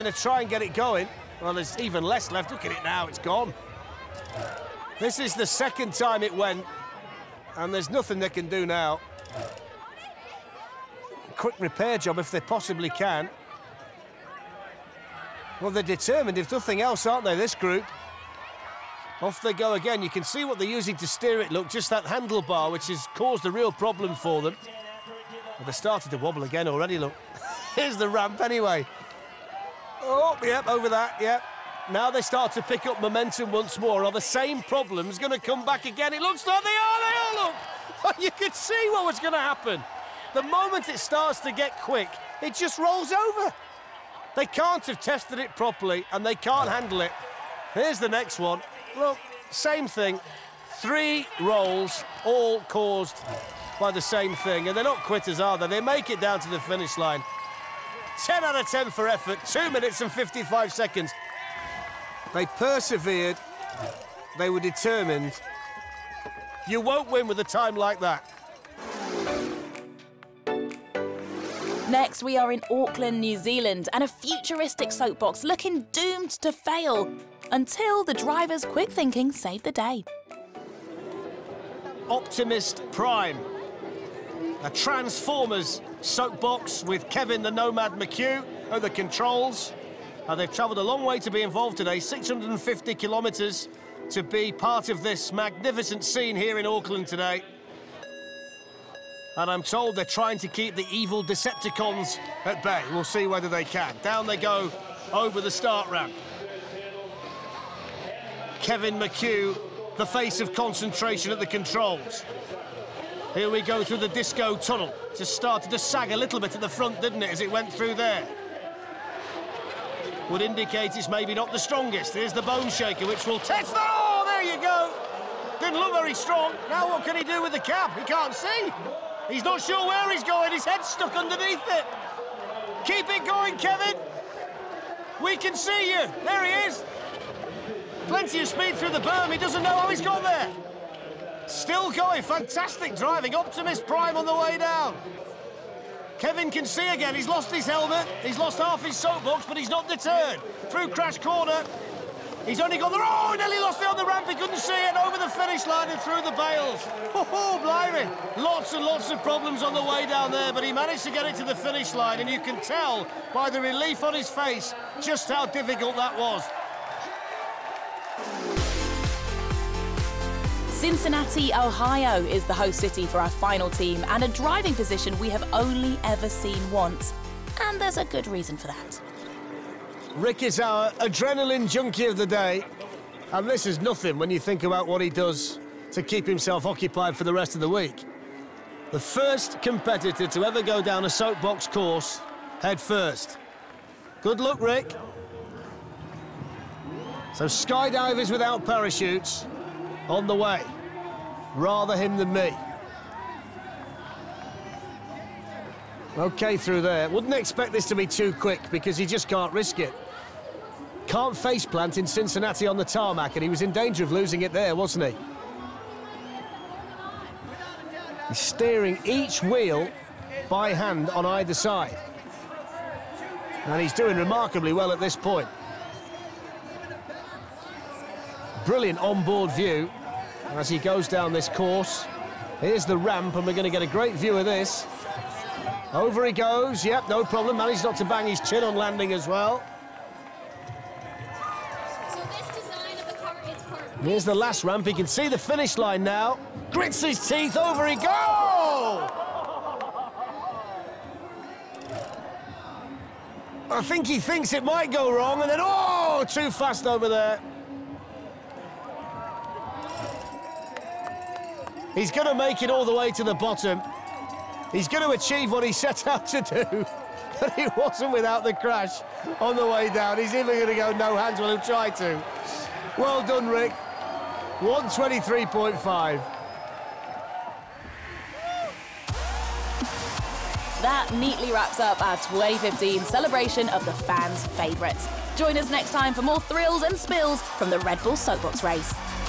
Going to try and get it going. Well, there's even less left. Look at it now, it's gone. This is the second time it went, and there's nothing they can do now. Quick repair job if they possibly can. Well, they're determined, if nothing else, aren't they, this group? Off they go again. You can see what they're using to steer it, look, just that handlebar, which has caused a real problem for them. Well, they started to wobble again already, look. Here's the ramp anyway. Oh, yep, over that, yep. Now they start to pick up momentum once more. Are the same problems going to come back again? It looks like they all look. You could see what was going to happen. The moment it starts to get quick, it just rolls over. They can't have tested it properly, and they can't handle it. Here's the next one. Look, same thing. 3 rolls, all caused by the same thing. And they're not quitters, are they? They make it down to the finish line. 10 out of 10 for effort, 2 minutes and 55 seconds. They persevered, they were determined. You won't win with a time like that. Next, we are in Auckland, New Zealand, and a futuristic soapbox looking doomed to fail until the driver's quick thinking saved the day. Optimist Prime. A Transformers soapbox with Kevin the Nomad McHugh at the controls. They've travelled a long way to be involved today, 650 kilometres to be part of this magnificent scene here in Auckland today. And I'm told they're trying to keep the evil Decepticons at bay. We'll see whether they can. Down they go over the start ramp. Kevin McHugh, the face of concentration at the controls. Here we go through the disco tunnel. Just started to sag a little bit at the front, didn't it, as it went through there? Would indicate it's maybe not the strongest. Here's the bone shaker, which will test that. Oh, there you go. Didn't look very strong. Now what can he do with the cab? He can't see. He's not sure where he's going. His head's stuck underneath it. Keep it going, Kevin. We can see you. There he is. Plenty of speed through the berm. He doesn't know how he's got there. Still going. Fantastic driving. Optimus Prime on the way down. Kevin can see again. He's lost his helmet. He's lost half his soapbox, but he's not deterred. Through crash corner. He's only got the... Oh, nearly lost it on the ramp. He couldn't see it. Over the finish line and through the bales. Oh, blimey. Lots and lots of problems on the way down there, but he managed to get it to the finish line, and you can tell by the relief on his face just how difficult that was. Cincinnati, Ohio is the host city for our final team, and a driving position we have only ever seen once. And there's a good reason for that. Rick is our adrenaline junkie of the day, and this is nothing when you think about what he does to keep himself occupied for the rest of the week. The first competitor to ever go down a soapbox course head first. Good luck, Rick. So skydivers without parachutes on the way. Rather him than me. OK through there. Wouldn't expect this to be too quick because he just can't risk it. Can't face plant in Cincinnati on the tarmac, and he was in danger of losing it there, wasn't he? He's steering each wheel by hand on either side. And he's doing remarkably well at this point. Brilliant onboard view as he goes down this course. Here's the ramp, and we're going to get a great view of this. Over he goes, yep, no problem. Managed not to bang his chin on landing as well. And here's the last ramp. He can see the finish line now. Grits his teeth, over he goes! I think he thinks it might go wrong, and then, oh, too fast over there. He's going to make it all the way to the bottom. He's going to achieve what he set out to do, but he wasn't without the crash on the way down. He's even going to go no hands, well, he'll try to. Well done, Rick. 123.5. That neatly wraps up our 2015 celebration of the fans' favourites. Join us next time for more thrills and spills from the Red Bull Soapbox race.